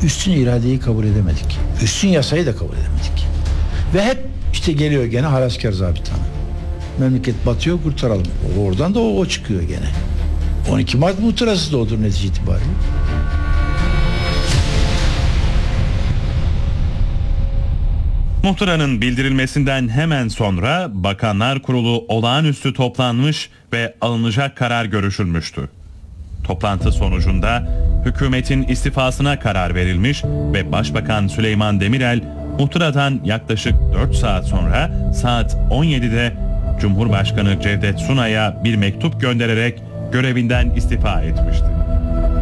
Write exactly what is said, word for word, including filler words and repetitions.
üstün iradeyi kabul edemedik. Üstün yasayı da kabul edemedik. Ve hep işte geliyor gene haraskar zabit hanım. Memleket batıyor, kurtaralım. Oradan da o, o çıkıyor gene. on iki Mart muhtırası da odur netice itibariyle. Muhtıranın bildirilmesinden hemen sonra Bakanlar Kurulu olağanüstü toplanmış ve alınacak karar görüşülmüştü. Toplantı sonucunda hükümetin istifasına karar verilmiş ve Başbakan Süleyman Demirel muhtıradan yaklaşık dört saat sonra saat on yedide Cumhurbaşkanı Cevdet Sunay'a bir mektup göndererek görevinden istifa etmişti.